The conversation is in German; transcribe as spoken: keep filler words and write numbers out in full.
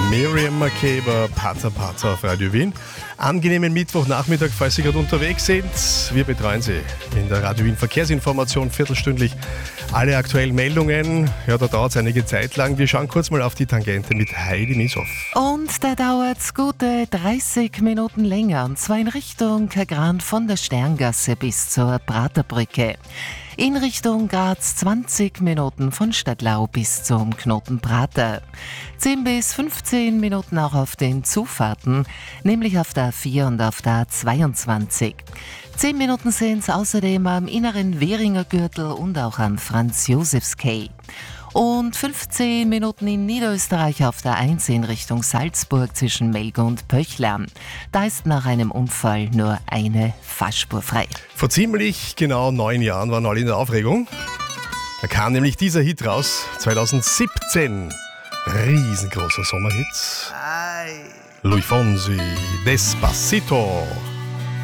Miriam Makeba, Pater Pater auf Radio Wien. Angenehmen Mittwochnachmittag, falls Sie gerade unterwegs sind. Wir betreuen Sie in der Radio Wien Verkehrsinformation viertelstündlich. Alle aktuellen Meldungen, ja, da dauert es einige Zeit lang. Wir schauen kurz mal auf die Tangente mit Heidi Mieshoff. Und da dauert es gute dreißig Minuten länger, und zwar in Richtung Kagran von der Sterngasse bis zur Praterbrücke. In Richtung Graz zwanzig Minuten von Stadtlau bis zum Knoten Prater. zehn bis fünfzehn Minuten auch auf den Zufahrten, nämlich auf der A vier und auf der A zweiundzwanzig. zehn Minuten sind es außerdem am inneren Währinger Gürtel und auch am Franz-Josefs-Quai. Und fünfzehn Minuten in Niederösterreich auf der eins in Richtung Salzburg zwischen Melg und Pöchlern. Da ist nach einem Unfall nur eine Fahrspur frei. Vor ziemlich genau neun Jahren waren alle in der Aufregung. Da kam nämlich dieser Hit raus, zwanzig siebzehn. Riesengroßer Sommerhit. Luis Fonsi, Despacito.